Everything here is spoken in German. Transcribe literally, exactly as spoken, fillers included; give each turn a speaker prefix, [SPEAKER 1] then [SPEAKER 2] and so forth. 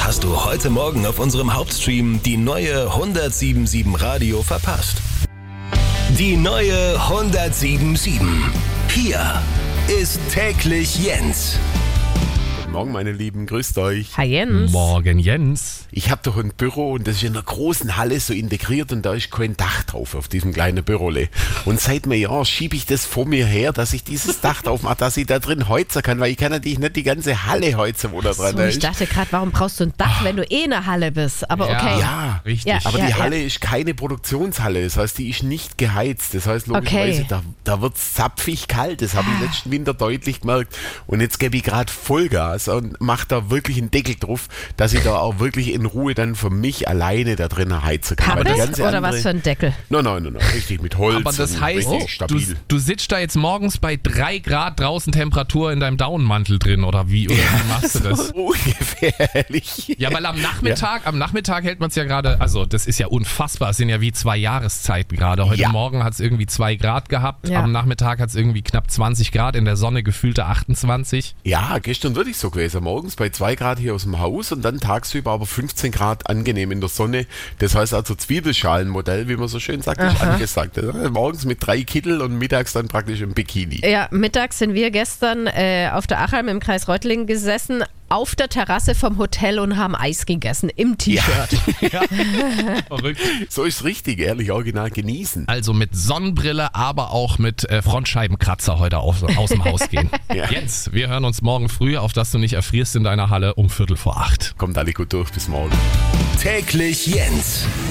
[SPEAKER 1] hast du heute Morgen auf unserem Hauptstream die neue hundertsieben Komma sieben Radio verpasst. Die neue hundertsieben Komma sieben. Hier ist täglich Jens.
[SPEAKER 2] Morgen, meine Lieben, grüßt euch.
[SPEAKER 3] Hi Jens.
[SPEAKER 4] Morgen, Jens.
[SPEAKER 2] Ich habe doch ein Büro und das ist in einer großen Halle so integriert und da ist kein Dach drauf auf diesem kleinen Bürole. Und seit einem Jahr schiebe ich das vor mir her, dass ich dieses Dach drauf mache, dass ich da drin heizen kann, weil ich kann natürlich nicht die ganze Halle heizen, wo da dran
[SPEAKER 3] So,
[SPEAKER 2] ist.
[SPEAKER 3] ich dachte gerade, warum brauchst du ein Dach, wenn du eh in der Halle bist? Aber
[SPEAKER 4] Ja.
[SPEAKER 3] okay.
[SPEAKER 2] Ja,
[SPEAKER 4] Richtig.
[SPEAKER 3] Ja.
[SPEAKER 2] aber die Halle ist keine Produktionshalle, das heißt, die ist nicht geheizt. Das heißt, logischerweise,
[SPEAKER 3] Okay.
[SPEAKER 2] da, da wird es zapfig kalt. Das habe ich letzten Winter deutlich gemerkt. Und jetzt gebe ich gerade Vollgas und mache da wirklich einen Deckel drauf, dass ich da auch wirklich in Ruhe dann für mich alleine da drin heizen kann. Weil die
[SPEAKER 3] Pappes
[SPEAKER 2] ganze
[SPEAKER 3] oder
[SPEAKER 2] andere-
[SPEAKER 3] was für ein Deckel?
[SPEAKER 2] Nein, nein, nein, nein, richtig mit Holz.
[SPEAKER 4] Aber das
[SPEAKER 2] und
[SPEAKER 4] heißt,
[SPEAKER 2] richtig
[SPEAKER 4] du,
[SPEAKER 2] stabil.
[SPEAKER 4] du sitzt da jetzt morgens bei drei Grad draußen Temperatur in deinem Daunenmantel drin oder wie, oder wie machst du das?
[SPEAKER 2] Ungefährlich.
[SPEAKER 4] Ja, weil am Nachmittag, am Nachmittag hält man es ja gerade, also das ist ja unfassbar, es sind ja wie zwei Jahreszeiten gerade. Heute
[SPEAKER 2] Ja.
[SPEAKER 4] Morgen hat es irgendwie zwei Grad gehabt,
[SPEAKER 3] Ja.
[SPEAKER 4] am Nachmittag hat es irgendwie knapp zwanzig Grad, in der Sonne gefühlte achtundzwanzig.
[SPEAKER 2] Ja, gestern wirklich so gewesen. Morgens bei zwei Grad hier aus dem Haus und dann tagsüber aber fünfzehn Grad angenehm in der Sonne. Das heißt also Zwiebelschalenmodell, wie man so schön sagt, ist angesagt. Morgens mit drei Kittel und mittags dann praktisch im Bikini.
[SPEAKER 3] Ja, mittags sind wir gestern äh, auf der Achalm im Kreis Reutlingen gesessen, auf der Terrasse vom Hotel und haben Eis gegessen, im T-Shirt.
[SPEAKER 4] Verrückt.
[SPEAKER 2] So ist richtig, ehrlich, original genießen.
[SPEAKER 4] Also mit Sonnenbrille, aber auch mit äh, Frontscheibenkratzer heute aus, aus dem Haus gehen.
[SPEAKER 2] Ja.
[SPEAKER 4] Jens, wir hören uns morgen früh, auf dass du nicht erfrierst in deiner Halle um Viertel vor acht.
[SPEAKER 2] Kommt alle gut durch, bis morgen.
[SPEAKER 1] Täglich Jens.